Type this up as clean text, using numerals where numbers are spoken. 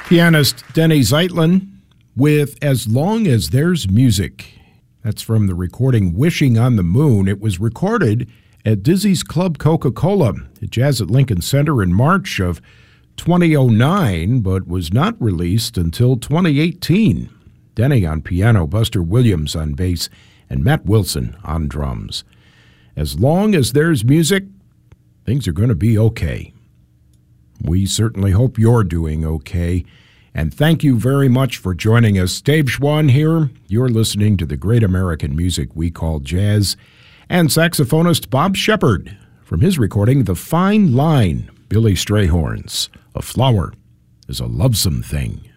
Pianist Denny Zeitlin with As Long as There's Music. That's from the recording Wishing on the Moon. It was recorded at Dizzy's Club Coca-Cola at Jazz at Lincoln Center in March of 2009, but was not released until 2018. Denny on piano, Buster Williams on bass, and Matt Wilson on drums. As long as there's music, things are going to be okay. We certainly hope you're doing okay. And thank you very much for joining us. Dave Schwann here. You're listening to the great American music we call jazz. And saxophonist Bob Shepard from his recording The Fine Line, Billy Strayhorn's A Flower is a Lovesome Thing.